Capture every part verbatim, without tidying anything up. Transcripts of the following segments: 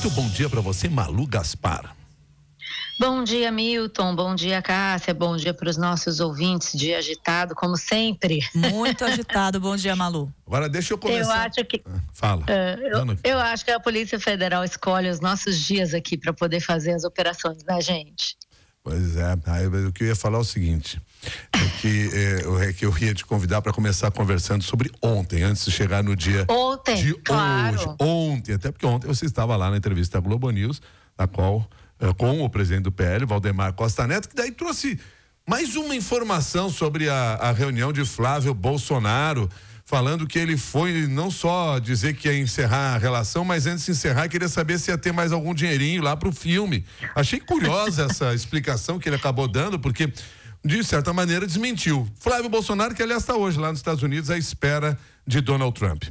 Muito bom dia para você, Malu Gaspar. Bom dia, Milton. Bom dia, Cássia. Bom dia para os nossos ouvintes. Dia agitado, como sempre. Muito agitado. Bom dia, Malu. Agora deixa eu começar. Eu acho que. Ah, fala. Uh, eu, eu acho que a Polícia Federal escolhe os nossos dias aqui para poder fazer as operações da gente. Pois é. Aí, o que eu ia falar é o seguinte: é que, é, é que eu ia te convidar para começar conversando sobre ontem, antes de chegar no dia ontem, de claro. hoje. Ontem, até porque ontem você estava lá na entrevista da Globo News, na qual. Com o presidente do P L, Valdemar Costa Neto, que daí trouxe mais uma informação sobre a, a reunião de Flávio Bolsonaro, falando que ele foi não só dizer que ia encerrar a relação, mas antes de encerrar queria saber se ia ter mais algum dinheirinho lá pro filme. Achei curiosa essa explicação que ele acabou dando, porque de certa maneira desmentiu. Flávio Bolsonaro, que aliás está hoje lá nos Estados Unidos à espera de Donald Trump.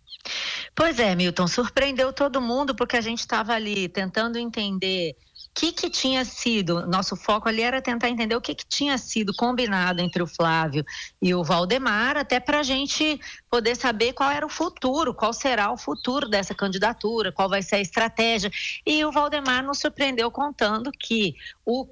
Pois é, Milton, surpreendeu todo mundo porque a gente estava ali tentando entender o que que tinha sido, nosso foco ali era tentar entender o que que tinha sido combinado entre o Flávio e o Valdemar, até para a gente poder saber qual era o futuro, qual será o futuro dessa candidatura, qual vai ser a estratégia. E o Valdemar nos surpreendeu contando que o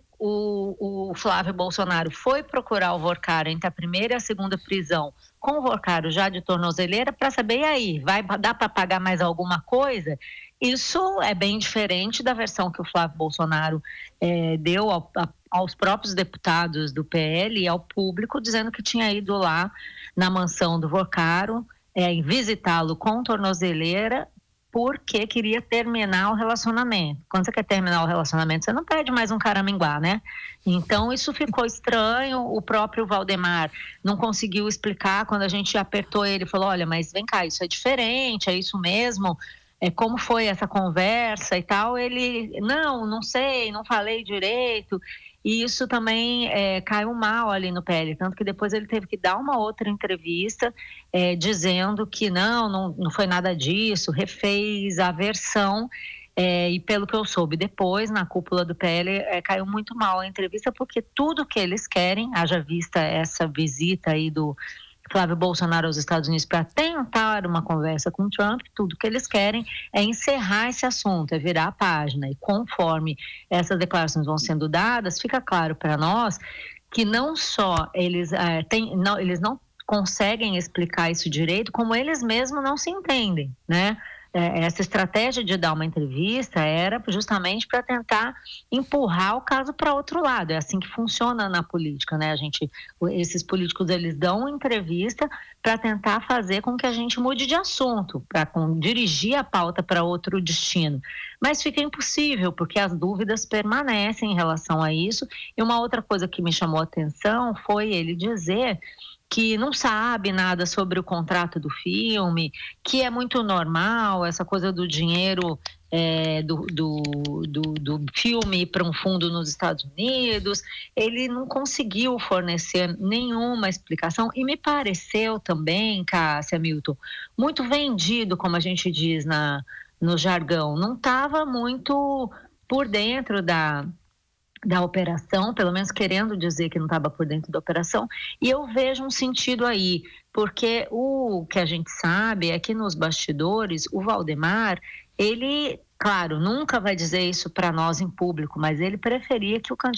O, o Flávio Bolsonaro foi procurar o Vorcaro entre a primeira e a segunda prisão com o Vorcaro já de tornozeleira para saber, e aí, vai dar para pagar mais alguma coisa? Isso é bem diferente da versão que o Flávio Bolsonaro é, deu ao, a, aos próprios deputados do P L e ao público, dizendo que tinha ido lá na mansão do Vorcaro é, visitá-lo com tornozeleira porque queria terminar o relacionamento. Quando você quer terminar o relacionamento, você não pede mais um caraminguá, né? Então, isso ficou estranho. O próprio Valdemar não conseguiu explicar. Quando a gente apertou ele, falou, olha, mas vem cá, isso é diferente, é isso mesmo? É, como foi essa conversa e tal? Ele, não, não sei, não falei direito. E isso também é, caiu mal ali no P L, tanto que depois ele teve que dar uma outra entrevista é, dizendo que não, não, não foi nada disso, refez a versão é, e pelo que eu soube depois, na cúpula do P L, é, caiu muito mal a entrevista porque tudo que eles querem, haja vista essa visita aí do Flávio Bolsonaro aos Estados Unidos para tentar uma conversa com Trump, tudo que eles querem é encerrar esse assunto, é virar a página. E conforme essas declarações vão sendo dadas, fica claro para nós que não só eles, é, tem, não, eles não conseguem explicar isso direito, como eles mesmos não se entendem, né? Essa estratégia de dar uma entrevista era justamente para tentar empurrar o caso para outro lado. É assim que funciona na política, né? A gente, esses políticos, eles dão entrevista para tentar fazer com que a gente mude de assunto, para dirigir a pauta para outro destino. Mas fica impossível, porque as dúvidas permanecem em relação a isso. E uma outra coisa que me chamou a atenção foi ele dizer que não sabe nada sobre o contrato do filme, que é muito normal essa coisa do dinheiro é, do, do, do, do filme para um fundo nos Estados Unidos. Ele não conseguiu fornecer nenhuma explicação e me pareceu também, Cássia, Milton, muito vendido, como a gente diz na, no jargão. Não estava muito por dentro da... da operação, pelo menos querendo dizer que não estava por dentro da operação, e eu vejo um sentido aí, porque o que a gente sabe é que nos bastidores, o Valdemar, ele, claro, nunca vai dizer isso para nós em público, mas ele preferia que o candidato